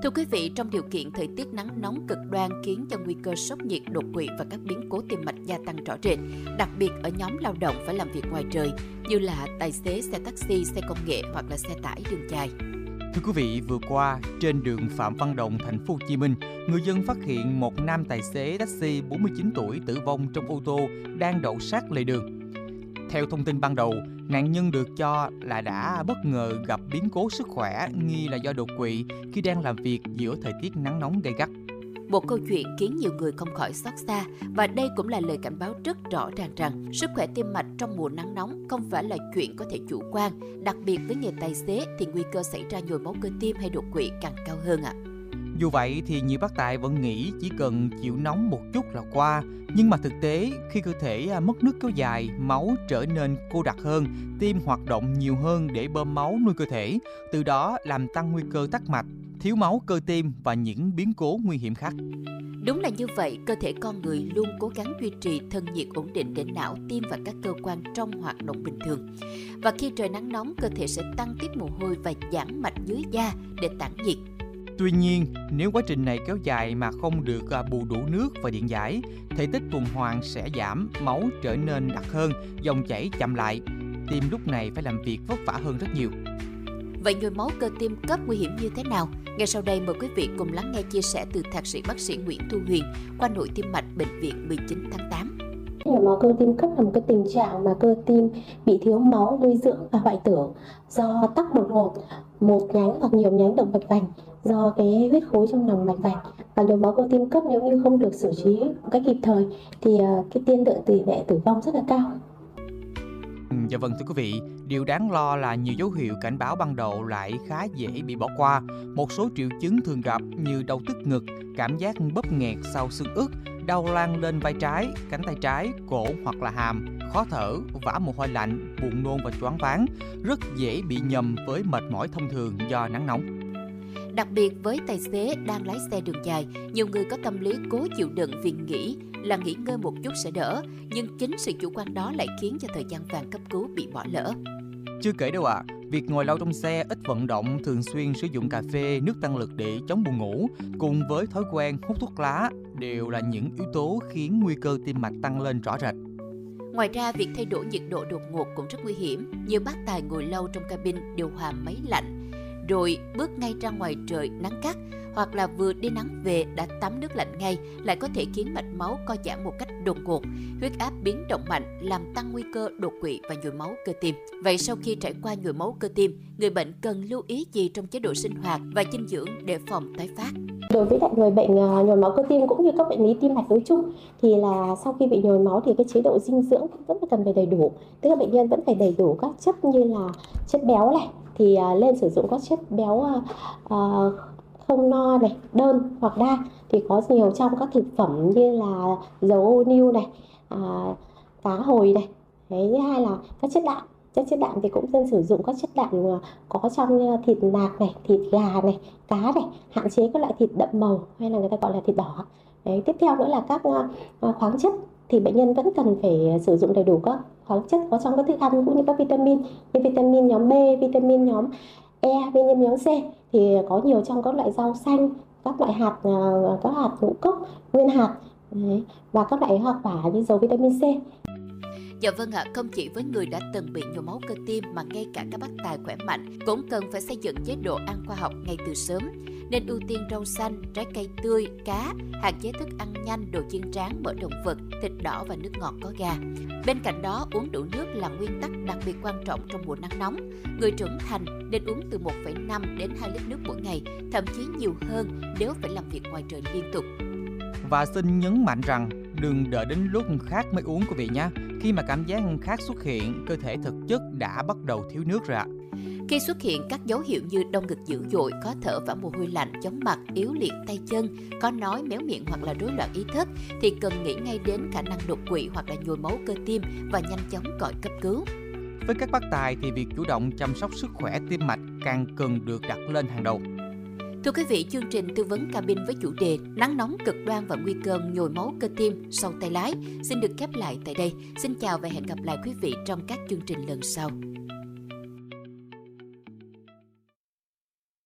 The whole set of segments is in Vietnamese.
Thưa quý vị, trong điều kiện thời tiết nắng nóng cực đoan khiến cho nguy cơ sốc nhiệt, đột quỵ và các biến cố tim mạch gia tăng rõ rệt, đặc biệt ở nhóm lao động phải làm việc ngoài trời như là tài xế xe taxi, xe công nghệ hoặc là xe tải đường dài. Thưa quý vị, vừa qua trên đường Phạm Văn Đồng, thành phố Hồ Chí Minh, người dân phát hiện một nam tài xế taxi 49 tuổi tử vong trong ô tô đang đậu sát lề đường. Theo thông tin ban đầu, nạn nhân được cho là đã bất ngờ gặp biến cố sức khỏe nghi là do đột quỵ khi đang làm việc giữa thời tiết nắng nóng gay gắt. Một câu chuyện khiến nhiều người không khỏi xót xa và đây cũng là lời cảnh báo rất rõ ràng rằng sức khỏe tim mạch trong mùa nắng nóng không phải là chuyện có thể chủ quan, đặc biệt với nghề tài xế thì nguy cơ xảy ra nhồi máu cơ tim hay đột quỵ càng cao hơn ạ. Dù vậy thì nhiều bác tài vẫn nghĩ chỉ cần chịu nóng một chút là qua, nhưng mà thực tế khi cơ thể mất nước kéo dài, máu trở nên cô đặc hơn, tim hoạt động nhiều hơn để bơm máu nuôi cơ thể, từ đó làm tăng nguy cơ tắc mạch, thiếu máu cơ tim và những biến cố nguy hiểm khác. Đúng là như vậy, cơ thể con người luôn cố gắng duy trì thân nhiệt ổn định để não, tim và các cơ quan trong hoạt động bình thường. Và khi trời nắng nóng, cơ thể sẽ tăng tiết mồ hôi và giãn mạch dưới da để tản nhiệt. Tuy nhiên, nếu quá trình này kéo dài mà không được bù đủ nước và điện giải, thể tích tuần hoàn sẽ giảm, máu trở nên đặc hơn, dòng chảy chậm lại. Tim lúc này phải làm việc vất vả hơn rất nhiều. Vậy nhồi máu cơ tim cấp nguy hiểm như thế nào? Ngay sau đây mời quý vị cùng lắng nghe chia sẻ từ thạc sĩ bác sĩ Nguyễn Thu Huyền, khoa nội tim mạch Bệnh viện 19 tháng 8. Nhồi máu cơ tim cấp là một cái tình trạng mà cơ tim bị thiếu máu nuôi dưỡng và hoại tử do tắc đột ngột một nhánh hoặc nhiều nhánh động mạch vành do cái huyết khối trong lòng mạch vành. Và nhồi máu cơ tim cấp nếu như không được xử trí một cách kịp thời thì cái tiên lượng tỷ lệ tử vong rất là cao. Dạ vâng thưa quý vị, điều đáng lo là nhiều dấu hiệu cảnh báo ban đầu lại khá dễ bị bỏ qua. Một số triệu chứng thường gặp như đau tức ngực, cảm giác bóp nghẹt sau xương ức, đau lan lên vai trái, cánh tay trái, cổ hoặc là hàm, khó thở, vã mồ hôi lạnh, buồn nôn và choáng váng, rất dễ bị nhầm với mệt mỏi thông thường do nắng nóng. Đặc biệt với tài xế đang lái xe đường dài, nhiều người có tâm lý cố chịu đựng vì nghĩ là nghỉ ngơi một chút sẽ đỡ, nhưng chính sự chủ quan đó lại khiến cho thời gian vàng cấp cứu bị bỏ lỡ. Chưa kể đâu ạ, việc ngồi lâu trong xe, ít vận động, thường xuyên sử dụng cà phê, nước tăng lực để chống buồn ngủ, cùng với thói quen hút thuốc lá đều là những yếu tố khiến nguy cơ tim mạch tăng lên rõ rệt. Ngoài ra, việc thay đổi nhiệt độ đột ngột cũng rất nguy hiểm. Nhiều bác tài ngồi lâu trong cabin điều hòa máy lạnh, rồi bước ngay ra ngoài trời nắng gắt, hoặc là vừa đi nắng về đã tắm nước lạnh ngay, lại có thể khiến mạch máu co giãn một cách đột ngột, huyết áp biến động mạnh, làm tăng nguy cơ đột quỵ và nhồi máu cơ tim. Vậy sau khi trải qua nhồi máu cơ tim, người bệnh cần lưu ý gì trong chế độ sinh hoạt và dinh dưỡng để phòng tái phát? Đối với người bệnh nhồi máu cơ tim cũng như các bệnh lý tim mạch nói chung thì là sau khi bị nhồi máu thì cái chế độ dinh dưỡng vẫn cần phải đầy đủ. Tức là bệnh nhân vẫn phải đầy đủ các chất như là chất béo này, thì lên sử dụng các chất béo không no này, đơn hoặc đa, thì có nhiều trong các thực phẩm như là dầu ô liu này, cá hồi này. Đấy, thứ hai là các chất đạm. Chất đạm thì cũng nên sử dụng các chất đạm có trong thịt nạc này, thịt gà này, cá này, hạn chế các loại thịt đậm màu hay là người ta gọi là thịt đỏ. Đấy, tiếp theo nữa là các khoáng chất, thì bệnh nhân vẫn cần phải sử dụng đầy đủ các khoáng chất có trong các thức ăn cũng như các vitamin, như vitamin nhóm B, vitamin nhóm E, vitamin nhóm C thì có nhiều trong các loại rau xanh, các loại hạt, các hạt ngũ cốc, nguyên hạt. Đấy, và các loại hoa quả như dầu vitamin C. Dạ vâng ạ, không chỉ với người đã từng bị nhồi máu cơ tim mà ngay cả các bác tài khỏe mạnh cũng cần phải xây dựng chế độ ăn khoa học ngay từ sớm. Nên ưu tiên rau xanh, trái cây tươi, cá, hạn chế thức ăn nhanh, đồ chiên rán, mỡ động vật, thịt đỏ và nước ngọt có ga. Bên cạnh đó, uống đủ nước là nguyên tắc đặc biệt quan trọng trong mùa nắng nóng. Người trưởng thành nên uống từ 1,5 đến 2 lít nước mỗi ngày, thậm chí nhiều hơn nếu phải làm việc ngoài trời liên tục. Và xin nhấn mạnh rằng đừng đợi đến lúc khát mới uống quý vị nhé. Khi mà cảm giác khát xuất hiện, cơ thể thực chất đã bắt đầu thiếu nước rồi ạ. Khi xuất hiện các dấu hiệu như đau ngực dữ dội, khó thở, vã mồ hôi lạnh, chóng mặt, yếu liệt tay chân, có nói, méo miệng hoặc là rối loạn ý thức thì cần nghĩ ngay đến khả năng đột quỵ hoặc là nhồi máu cơ tim và nhanh chóng gọi cấp cứu. Với các bác tài thì việc chủ động chăm sóc sức khỏe tim mạch càng cần được đặt lên hàng đầu. Thưa quý vị, chương trình tư vấn cabin với chủ đề nắng nóng cực đoan và nguy cơ nhồi máu cơ tim sau tay lái xin được khép lại tại đây. Xin chào và hẹn gặp lại quý vị trong các chương trình lần sau.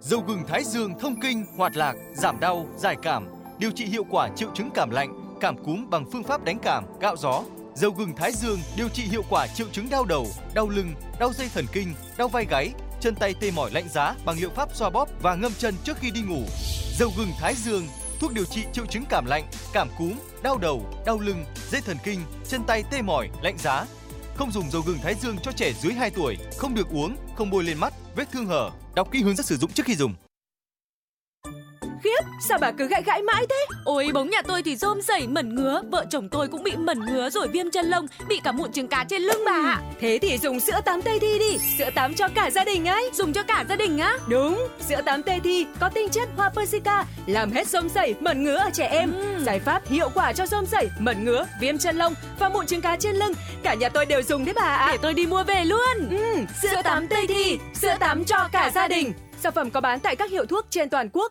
Dầu gừng Thái Dương thông kinh, hoạt lạc, giảm đau, giải cảm, điều trị hiệu quả triệu chứng cảm lạnh, cảm cúm bằng phương pháp đánh cảm, gạo gió. Dầu gừng Thái Dương điều trị hiệu quả triệu chứng đau đầu, đau lưng, đau dây thần kinh, đau vai gáy, chân tay tê mỏi lạnh giá bằng liệu pháp xoa bóp và ngâm chân trước khi đi ngủ. Dầu gừng Thái Dương, thuốc điều trị triệu chứng cảm lạnh, cảm cúm, đau đầu, đau lưng, dây thần kinh, chân tay tê mỏi, lạnh giá. Không dùng dầu gừng Thái Dương cho trẻ dưới 2 tuổi, không được uống, không bôi lên mắt, vết thương hở. Đọc kỹ hướng dẫn sử dụng trước khi dùng. Khiếp, sao bà cứ gãi gãi mãi thế? Ôi, bóng nhà tôi thì rôm rẩy mẩn ngứa, vợ chồng tôi cũng bị mẩn ngứa rồi viêm chân lông, bị cả mụn trứng cá trên lưng bà ạ. Thế thì dùng sữa tắm Tây Thi đi, sữa tắm cho cả gia đình ấy. Dùng cho cả gia đình á? Đúng, sữa tắm Tây Thi có tinh chất hoa persica, làm hết rôm rẩy, mẩn ngứa ở trẻ em. Giải pháp hiệu quả cho rôm rẩy, mẩn ngứa, viêm chân lông và mụn trứng cá trên lưng. Cả nhà tôi đều dùng đấy bà ạ. Để tôi đi mua về luôn. Sữa tắm Tây Thi, sữa tắm cho cả gia đình. Sản phẩm có bán tại các hiệu thuốc trên toàn quốc.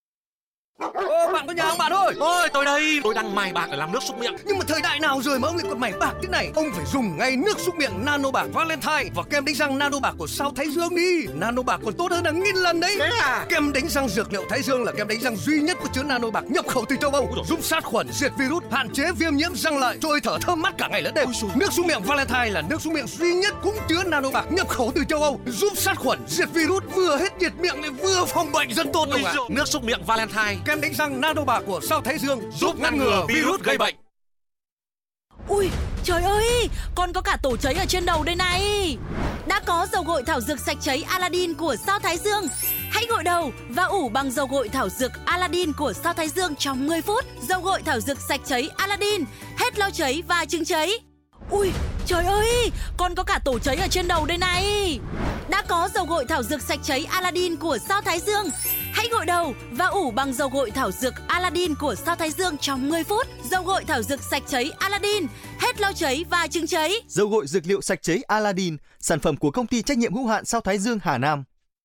Bạn có nhà không bạn ơi? Ôi, tôi đây, tôi đang mài bạc để làm nước súc miệng. Nhưng mà thời đại nào rồi mà ông lại còn mài bạc thế này? Ông phải dùng ngay nước súc miệng Nano Bạc Valentine và kem đánh răng Nano Bạc của Sao Thái Dương đi. Nano Bạc còn tốt hơn hàng 1000 lần đấy. Thế à? Kem đánh răng dược liệu Thái Dương là kem đánh răng duy nhất có chứa Nano Bạc nhập khẩu từ châu Âu, giúp sát khuẩn, diệt virus, hạn chế viêm nhiễm răng lợi, cho hơi thở thơm mát cả ngày lẫn đêm. Nước súc miệng Valentine là nước súc miệng duy nhất cũng chứa Nano Bạc nhập khẩu từ châu Âu, giúp sát khuẩn, diệt virus, vừa hết nhiệt miệng lại vừa phòng bệnh rất tốt luôn ạ. Nước súc miệng Valentine, kem đánh răng Nano Bạc của Sao Thái Dương giúp ngăn ngừa virus gây bệnh. Ui, trời ơi, con có cả tổ cháy ở trên đầu đây này. Đã có dầu gội thảo dược sạch cháy Aladdin của Sao Thái Dương. Hãy gội đầu và ủ bằng dầu gội thảo dược Aladdin của Sao Thái Dương trong 10 phút. Dầu gội thảo dược sạch cháy Aladdin, hết lo cháy và chứng cháy. Ui, trời ơi, con có cả tổ cháy ở trên đầu đây này. Đã có dầu gội thảo dược sạch cháy Aladdin của Sao Thái Dương. Hãy gội đầu và ủ bằng dầu gội thảo dược Aladdin của Sao Thái Dương trong 10 phút. Dầu gội thảo dược sạch cháy Aladdin, hết lo cháy và chứng cháy. Dầu gội dược liệu sạch cháy Aladdin, sản phẩm của công ty trách nhiệm hữu hạn Sao Thái Dương Hà Nam.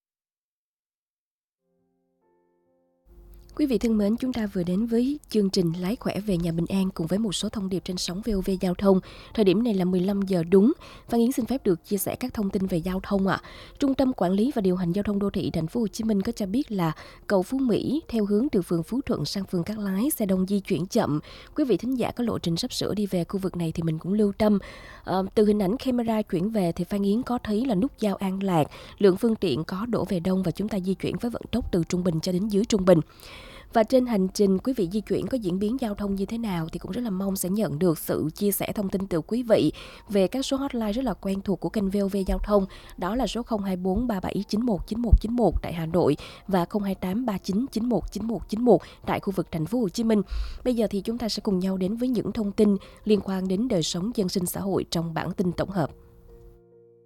Quý vị thân mến, chúng ta vừa đến với chương trình Lái khỏe về nhà bình an cùng với một số thông điệp trên sóng VOV Giao thông. Thời điểm này là 15 giờ đúng. Phan Yến xin phép được chia sẻ các thông tin về giao thông ạ. Trung tâm Quản lý và Điều hành Giao thông Đô thị Thành phố Hồ Chí Minh có cho biết là cầu Phú Mỹ theo hướng từ phường Phú Thuận sang phường Cát Lái xe đông di chuyển chậm. Quý vị thính giả có lộ trình sắp sửa đi về khu vực này thì mình cũng lưu tâm. Từ hình ảnh camera chuyển về thì Phan Yến có thấy là nút giao An Lạc, lượng phương tiện có đổ về đông và chúng ta di chuyển với vận tốc từ trung bình cho đến dưới trung bình. Và trên hành trình quý vị di chuyển có diễn biến giao thông như thế nào thì cũng rất là mong sẽ nhận được sự chia sẻ thông tin từ quý vị về các số hotline rất là quen thuộc của kênh VOV Giao thông. Đó là số 024 3791 9191 tại Hà Nội và 028 39 91 9191 tại khu vực Thành phố Hồ Chí Minh. Bây giờ thì chúng ta sẽ cùng nhau đến với những thông tin liên quan đến đời sống dân sinh xã hội trong bản tin tổng hợp.